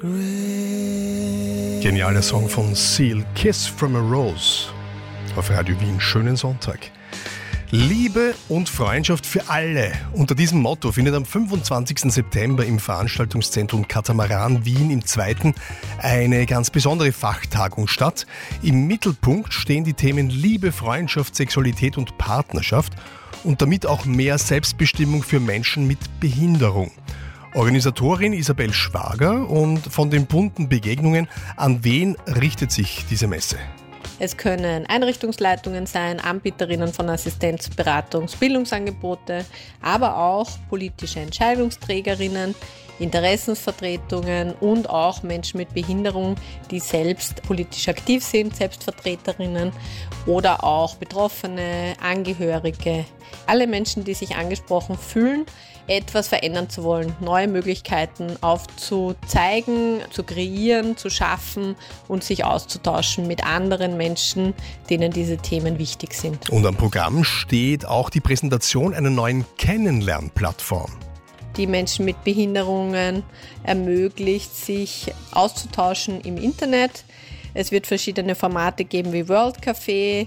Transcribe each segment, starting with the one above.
Genialer Song von Seal, Kiss from a Rose. Auf Radio Wien, schönen Sonntag. Liebe und Freundschaft für alle. Unter diesem Motto findet am 25. September im Veranstaltungszentrum Katamaran Wien im 2. eine ganz besondere Fachtagung statt. Im Mittelpunkt stehen die Themen Liebe, Freundschaft, Sexualität und Partnerschaft und damit auch mehr Selbstbestimmung für Menschen mit Behinderung. Organisatorin Isabel Schwager, und von den bunten Begegnungen, an wen richtet sich diese Messe? Es können Einrichtungsleitungen sein, Anbieterinnen von Assistenz-, Beratungs-, Bildungsangebote, aber auch politische Entscheidungsträgerinnen, Interessensvertretungen und auch Menschen mit Behinderung, die selbst politisch aktiv sind, Selbstvertreterinnen oder auch Betroffene, Angehörige. Alle Menschen, die sich angesprochen fühlen, etwas verändern zu wollen, neue Möglichkeiten aufzuzeigen, zu kreieren, zu schaffen und sich auszutauschen mit anderen Menschen, denen diese Themen wichtig sind. Und am Programm steht auch die Präsentation einer neuen Kennenlernplattform. Die Menschen mit Behinderungen ermöglicht, sich auszutauschen im Internet. Es wird verschiedene Formate geben wie World Café,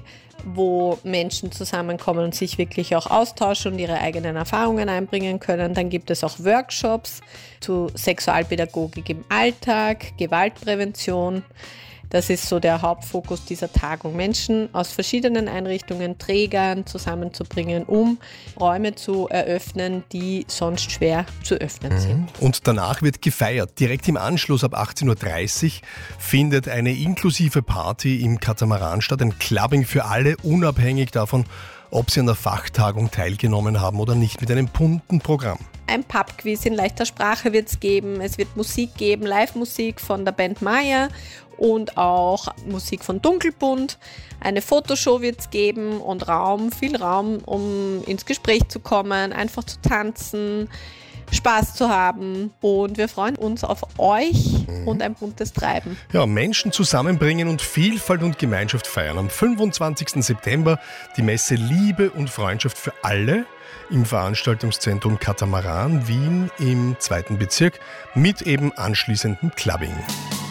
wo Menschen zusammenkommen und sich wirklich auch austauschen und ihre eigenen Erfahrungen einbringen können. Dann gibt es auch Workshops zu Sexualpädagogik im Alltag, Gewaltprävention. Das ist so der Hauptfokus dieser Tagung, Menschen aus verschiedenen Einrichtungen, Trägern zusammenzubringen, um Räume zu eröffnen, die sonst schwer zu öffnen sind. Und danach wird gefeiert. Direkt im Anschluss ab 18.30 Uhr findet eine inklusive Party im Katamaran statt, ein Clubbing für alle, unabhängig davon, ob sie an der Fachtagung teilgenommen haben oder nicht, mit einem bunten Programm. Ein Pubquiz in leichter Sprache wird es geben. Es wird Musik geben, Live-Musik von der Band Maya und auch Musik von Dunkelbunt. Eine Fotoshow wird es geben und viel Raum, um ins Gespräch zu kommen, einfach zu tanzen, Spaß zu haben. Und wir freuen uns auf euch und ein buntes Treiben. Ja, Menschen zusammenbringen und Vielfalt und Gemeinschaft feiern. Am 25. September die Messe Liebe und Freundschaft für alle im Veranstaltungszentrum Katamaran Wien im 2. Bezirk mit eben anschließendem Clubbing.